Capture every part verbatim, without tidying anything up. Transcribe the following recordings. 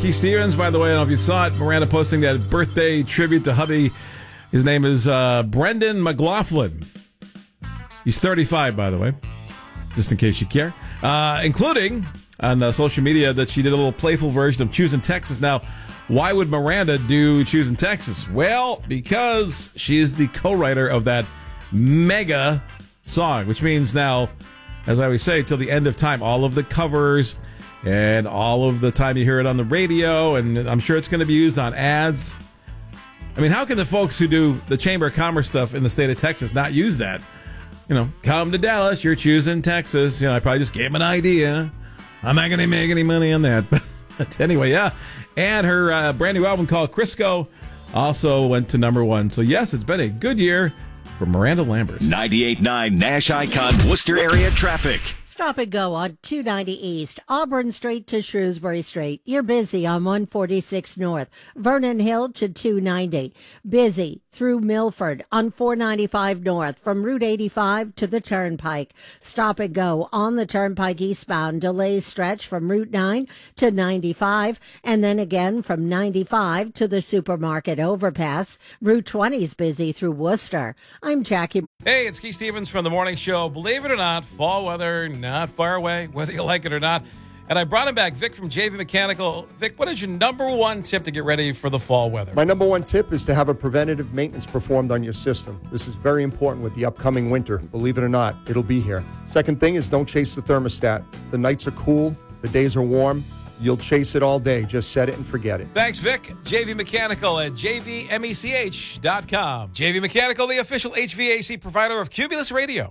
Keith Stevens, by the way. I don't know if you saw it. Miranda posting that birthday tribute to hubby. His name is uh, Brendan McLaughlin. He's thirty-five, by the way, just in case you care. Uh, including on uh, social media that she did a little playful version of Choosing Texas. Now, why would Miranda do Choosing Texas? Well, because she is the co-writer of that mega song, which means now, as I always say, till the end of time, all of the covers and all of the time you hear it on the radio, and I'm sure it's going to be used on ads. I mean, how can the folks who do the Chamber of Commerce stuff in the state of Texas not use that? You know, come to Dallas, you're choosing Texas. You know, I probably just gave them an idea. I'm not going to make any money on that. But anyway, yeah. And her uh, brand new album called Crisco also went to number one. So, yes, it's been a good year for Miranda Lambert. ninety-eight point nine Nash Icon Worcester area traffic. Stop and go on two ninety East, Auburn Street to Shrewsbury Street. You're busy on one forty-six North, Vernon Hill to two ninety. Busy through Milford on four ninety-five North from Route eighty-five to the Turnpike. Stop and go on the Turnpike eastbound. Delays stretch from Route nine to ninety-five, and then again from ninety-five to the Supermarket overpass. Route twenty is busy through Worcester. I'm Jackie. Hey, it's Keith Stevens from The Morning Show. Believe it or not, fall weather not far away, whether you like it or not. And I brought him back, Vic from J V Mechanical. Vic, what is your number one tip to get ready for the fall weather? My number one tip is to have a preventative maintenance performed on your system. This is very important with the upcoming winter. Believe it or not, it'll be here. Second thing is don't chase the thermostat. The nights are cool, the days are warm. You'll chase it all day. Just set it and forget it. Thanks, Vic. J V Mechanical at j v mech dot com. J V Mechanical, the official H V A C provider of Cumulus Radio.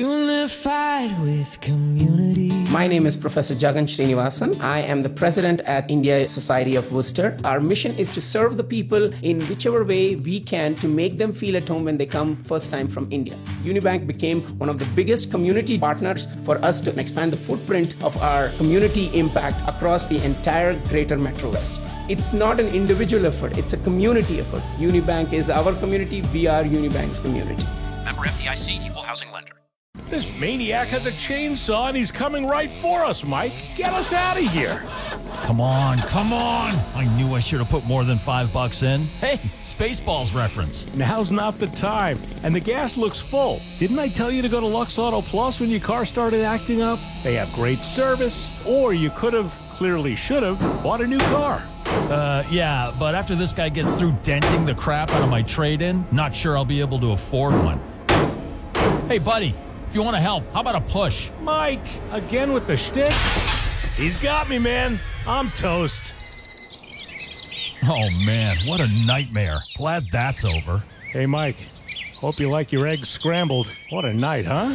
Unified with community. My name is Professor Jagan Srinivasan. I am the president at India Society of Worcester. Our mission is to serve the people in whichever way we can to make them feel at home when they come first time from India. Unibank became one of the biggest community partners for us to expand the footprint of our community impact across the entire greater Metro West. It's not an individual effort, it's a community effort. Unibank is our community, we are Unibank's community. Member F D I C, Equal Housing Lender. This maniac has a chainsaw and he's coming right for us, Mike. Get us out of here. Come on, come on. I knew I should have put more than five bucks in. Hey, Spaceballs reference. Now's not the time. And the gas looks full. Didn't I tell you to go to Lux Auto Plus when your car started acting up? They have great service. Or you could have, clearly should have, bought a new car. Uh, yeah, but after this guy gets through denting the crap out of my trade-in, not sure I'll be able to afford one. Hey, buddy. If you want to help, how about a push? Mike, again with the shtick? He's got me, man. I'm toast. Oh, man, what a nightmare. Glad that's over. Hey, Mike, hope you like your eggs scrambled. What a night, huh?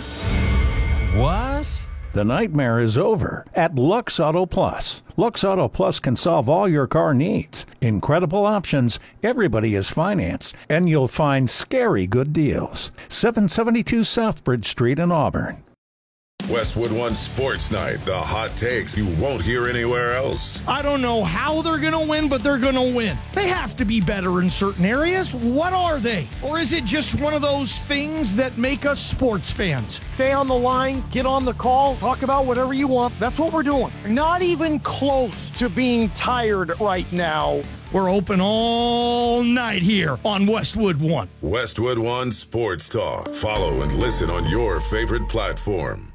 What? The nightmare is over at Lux Auto Plus. Lux Auto Plus can solve all your car needs. Incredible options, everybody is financed, and you'll find scary good deals. seven seventy-two Southbridge Street in Auburn. Westwood One Sports Night, the hot takes you won't hear anywhere else. I don't know how they're going to win, but they're going to win. They have to be better in certain areas. What are they? Or is it just one of those things that make us sports fans? Stay on the line, get on the call, talk about whatever you want. That's what we're doing. Not even close to being tired right now. We're open all night here on Westwood One. Westwood One Sports Talk. Follow and listen on your favorite platform.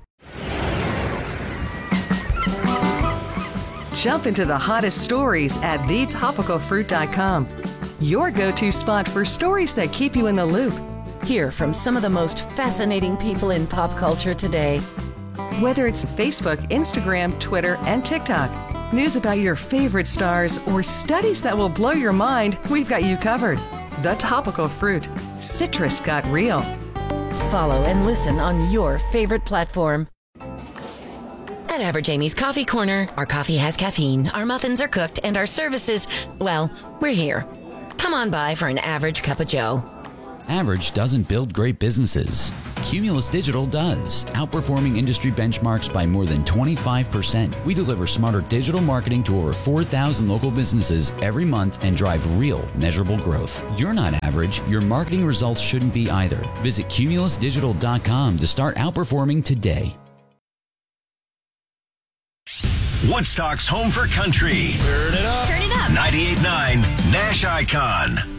Jump into the hottest stories at the topical fruit dot com. Your go-to spot for stories that keep you in the loop. Hear from some of the most fascinating people in pop culture today. Whether it's Facebook, Instagram, Twitter, and TikTok, news about your favorite stars, or studies that will blow your mind, we've got you covered. The Topical Fruit. Citrus got real. Follow and listen on your favorite platform. At Average Amy's Coffee Corner, our coffee has caffeine, our muffins are cooked, and our services, well, we're here. Come on by for an average cup of joe. Average doesn't build great businesses. Cumulus Digital does, outperforming industry benchmarks by more than twenty-five percent. We deliver smarter digital marketing to over four thousand local businesses every month and drive real, measurable growth. You're not average. Your marketing results shouldn't be either. Visit cumulus digital dot com to start outperforming today. Woodstock's home for country. Turn it up. Turn it up. ninety-eight point nine Nash Icon.